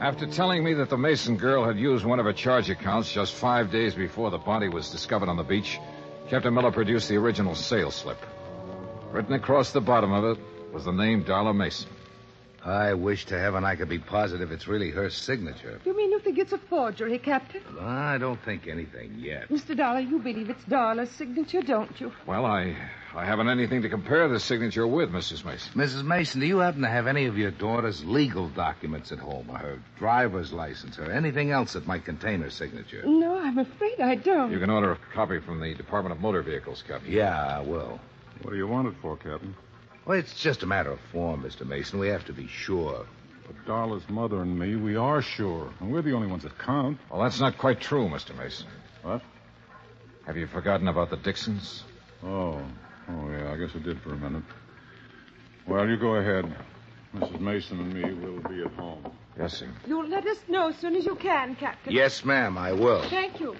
After telling me that the Mason girl had used one of her charge accounts just 5 days before the body was discovered on the beach, Captain Miller produced the original sales slip. Written across the bottom of it was the name Darla Mason. I wish to heaven I could be positive it's really her signature. You mean you think it's a forgery, Captain? I don't think anything yet. Mr. Dollar, you believe it's Darla's signature, don't you? Well, I haven't anything to compare the signature with, Mrs. Mason. Mrs. Mason, do you happen to have any of your daughter's legal documents at home, or her driver's license, or anything else that might contain her signature? No, I'm afraid I don't. You can order a copy from the Department of Motor Vehicles, Captain. Yeah, I will. What do you want it for, Captain? Well, it's just a matter of form, Mr. Mason. We have to be sure. But Darla's mother and me, we are sure. And we're the only ones that count. Well, that's not quite true, Mr. Mason. What? Have you forgotten about the Dixons? Oh, yeah, I guess I did for a minute. Well, you go ahead. Mrs. Mason and me will be at home. Yes, sir. You'll let us know as soon as you can, Captain. Yes, ma'am, I will. Thank you.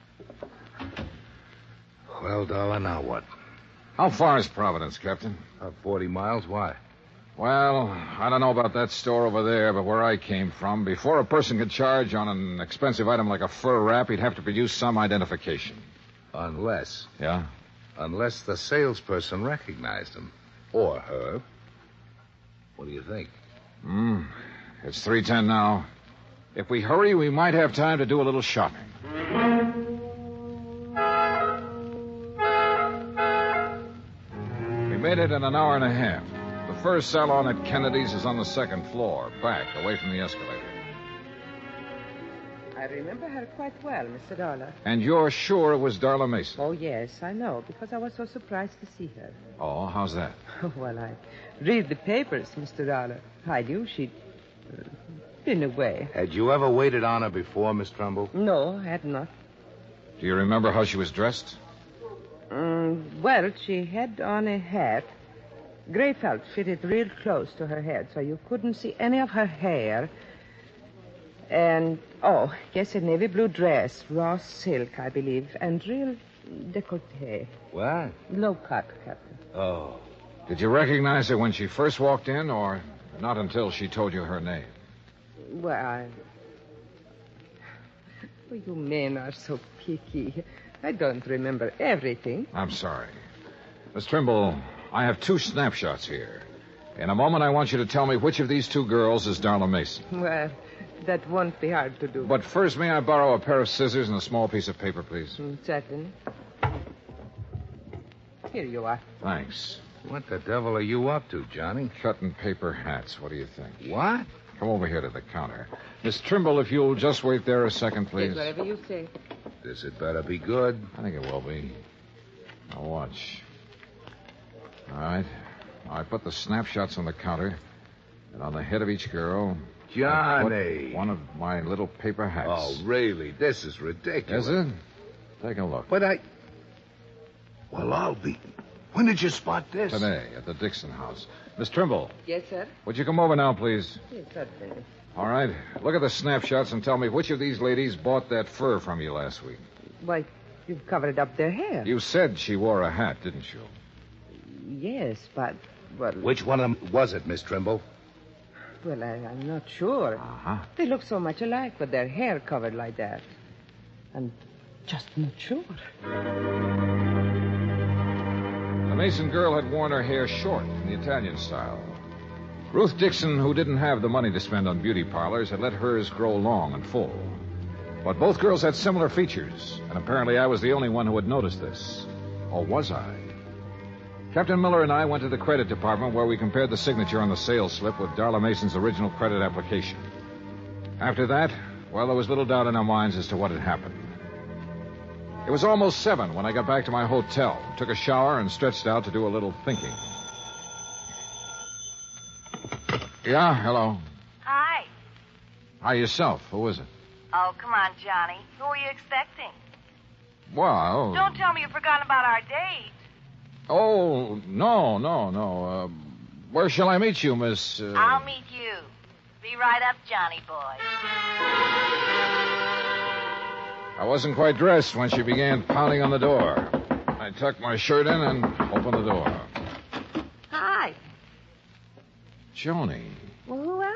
Well, Darla, now what? How far is Providence, Captain? 40 miles. Why? Well, I don't know about that store over there, but where I came from, before a person could charge on an expensive item like a fur wrap, he'd have to produce some identification. Unless Yeah? the salesperson recognized him. Or her. What do you think? It's 3:10 now. If we hurry, we might have time to do a little shopping. We made it in an hour and a half. The first salon at Kennedy's is on the second floor, back, away from the escalator. I remember her quite well, Mr. Dollar. And you're sure it was Darla Mason? Oh, yes, I know, because I was so surprised to see her. Oh, how's that? Well, I read the papers, Mr. Dollar. I knew she'd been away. Had you ever waited on her before, Miss Trumbull? No, I had not. Do you remember how she was dressed? Well, she had on a hat. Gray felt fitted real close to her head, so you couldn't see any of her hair. And, yes, a navy blue dress, raw silk, I believe, and real décolleté. What? Low cut, Captain. Oh. Did you recognize her when she first walked in, or not until she told you her name? Well, you men are so picky. I don't remember everything. I'm sorry. Miss Trimble, I have 2 snapshots here. In a moment, I want you to tell me which of these 2 girls is Darla Mason. Well, that won't be hard to do. But first, may I borrow a pair of scissors and a small piece of paper, please? Certainly. Here you are. Thanks. What the devil are you up to, Johnny? Cut and paper hats. What do you think? What? Come over here to the counter. Miss Trimble, if you'll just wait there a second, please. Yes, whatever you say. This had better be good. I think it will be. Now, watch. All right. I put the snapshots on the counter, and on the head of each girl... Johnny. I put one of my little paper hats. Oh, really? This is ridiculous. Is it? Take a look. But Well, I'll be... When did you spot this? Today, at the Dixon house. Miss Trimble, Yes, sir? would you come over now, please? Yes, certainly. All right. Look at the snapshots and tell me which of these ladies bought that fur from you last week. Why, you've covered up their hair. You said she wore a hat, didn't you? Yes, but, well... Which one of them was it, Miss Trimble? Well, I'm not sure. Uh-huh. They look so much alike with their hair covered like that. I'm just not sure. The Mason girl had worn her hair short in the Italian style. Ruth Dixon, who didn't have the money to spend on beauty parlors, had let hers grow long and full. But both girls had similar features, and apparently I was the only one who had noticed this. Or was I? Captain Miller and I went to the credit department where we compared the signature on the sales slip with Darla Mason's original credit application. After that, well, there was little doubt in our minds as to what had happened. It was almost 7 when I got back to my hotel, took a shower, and stretched out to do a little thinking. Yeah, hello. Hi. Hi, yourself. Who is it? Oh, come on, Johnny. Who are you expecting? Well... Don't tell me you've forgotten about our date. Oh, no. Where shall I meet you, Miss... I'll meet you. Be right up, Johnny boy. I wasn't quite dressed when she began pounding on the door. I tucked my shirt in and opened the door. Hi. Joni. Well, who